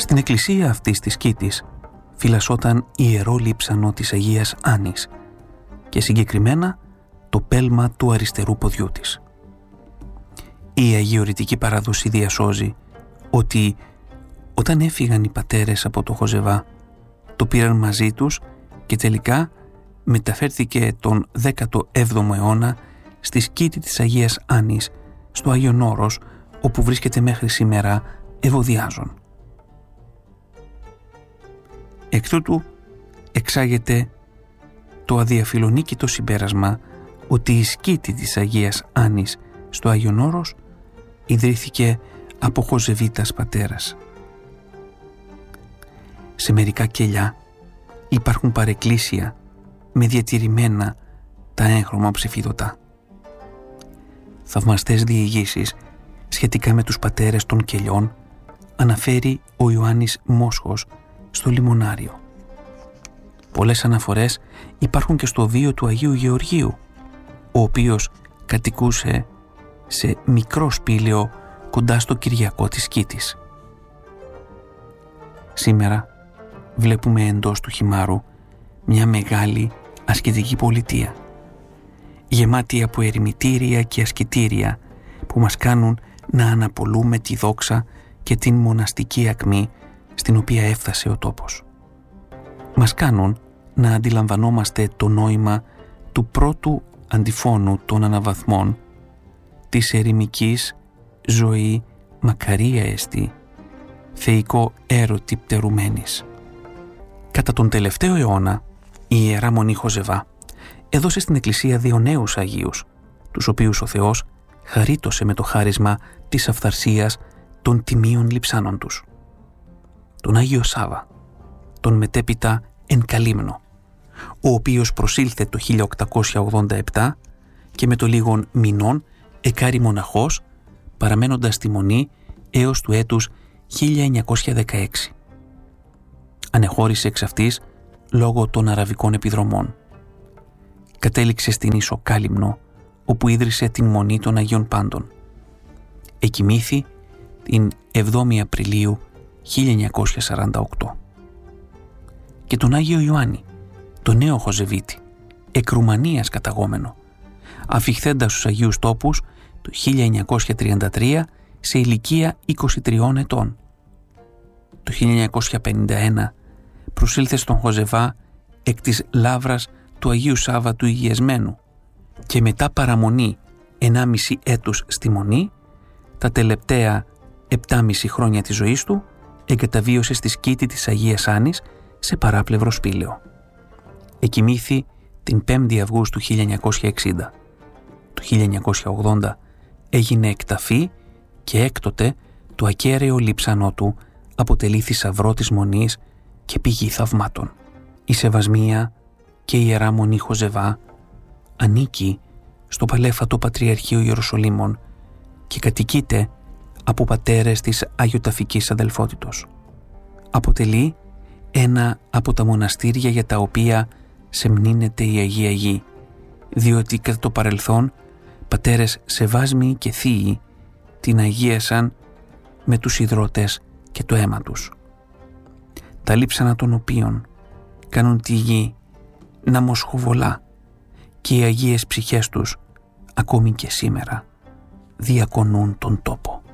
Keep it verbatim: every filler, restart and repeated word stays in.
Στην εκκλησία αυτής της Κήτης φυλασσόταν ιερό λείψανο της Αγίας Άννης και συγκεκριμένα το πέλμα του αριστερού ποδιού της. Η αγιορητική παράδοση διασώζει ότι όταν έφυγαν οι πατέρες από το Χοζεβά, το πήραν μαζί τους και τελικά μεταφέρθηκε τον δέκατο έβδομο αιώνα στη σκήτη της Αγίας Άννης, στο Άγιον Όρος, όπου βρίσκεται μέχρι σήμερα ευωδιάζων. Εκ τούτου εξάγεται το αδιαφιλονίκητο συμπέρασμα ότι η σκήτη της Αγίας Άννης στο Άγιον Όρος ιδρύθηκε από Χοζεβίτας πατέρας. Σε μερικά κελιά υπάρχουν παρεκκλήσια με διατηρημένα τα έγχρωμα ψηφιδωτά. Θαυμαστές διηγήσεις σχετικά με τους πατέρες των κελιών αναφέρει ο Ιωάννης Μόσχος στο Λιμονάριο. Πολλές αναφορές υπάρχουν και στο βίο του Αγίου Γεωργίου, ο οποίος κατοικούσε σε μικρό σπήλαιο κοντά στο Κυριακό της Κήτης. Σήμερα βλέπουμε εντός του Χιμάρου μια μεγάλη ασκητική πολιτεία, γεμάτη από ερημητήρια και ασκητήρια που μας κάνουν να αναπολούμε τη δόξα και την μοναστική ακμή στην οποία έφτασε ο τόπος. Μας κάνουν να αντιλαμβανόμαστε το νόημα του πρώτου αντιφώνου των αναβαθμών της ερημικής ζωή μακαρία εστί, θεϊκό έρωτη πτερουμένης. Κατά τον τελευταίο αιώνα, η Ιερά Μονή Χοζεβά έδωσε στην Εκκλησία δύο νέους Αγίους, τους οποίους ο Θεός χαρίτωσε με το χάρισμα της αυθαρσίας των τιμίων λειψάνων τους. Τον Άγιο Σάβα, τον μετέπειτα Ενκαλύμνο, ο οποίος προσήλθε το χίλια οκτακόσια ογδόντα επτά και με το λίγων μηνών εκάρη μοναχός, παραμένοντας στη Μονή έως του έτους χίλια εννιακόσια δεκαέξι. Ανεχώρησε εξ αυτής λόγω των αραβικών επιδρομών. Κατέληξε στην Ίσο Κάλυμνο, όπου ίδρυσε την Μονή των Αγίων Πάντων. Εκοιμήθη την εβδόμη Απριλίου χίλια εννιακόσια σαράντα οκτώ. Και τον Άγιο Ιωάννη, τον νέο Χοζεβίτη, εκ Ρουμανίας καταγόμενο, αφιχθέντας στους Αγίους Τόπους το χίλια εννιακόσια τριάντα τρία σε ηλικία είκοσι τριών ετών. Το χίλια εννιακόσια πενήντα ένα προσήλθε στον Χοζεβά εκ της λάβρας του Αγίου Σάβα του Υγιασμένου και μετά παραμονή ενάμιση έτους στη Μονή, τα τελευταία επτάμιση χρόνια της ζωής του εγκαταβίωσε στη σκήτη της Αγίας Άννης σε παράπλευρο σπήλαιο. Εκοιμήθη την πέμπτη Αυγούστου χίλια εννιακόσια εξήντα. Το χίλια εννιακόσια ογδόντα έγινε εκταφή και έκτοτε το ακέραιο λείψανό του αποτελεί θησαυρό της Μονής και πηγή θαυμάτων. Η Σεβασμία και η Ιερά Μονή Χοζεβά ανήκει στο παλέφατο Πατριαρχείο Ιεροσολύμων και κατοικείται από πατέρες της Αγιοταφικής Αδελφότητος. Αποτελεί ένα από τα μοναστήρια για τα οποία σεμνύνεται η Αγία Γη, διότι κατά το παρελθόν πατέρες Σεβάσμιοι και Θείοι την αγίασαν με τους ιδρώτες και το αίμα τους. Τα λείψανα των οποίων κάνουν τη γη να μοσχοβολά και οι αγίες ψυχές τους ακόμη και σήμερα διακονούν τον τόπο.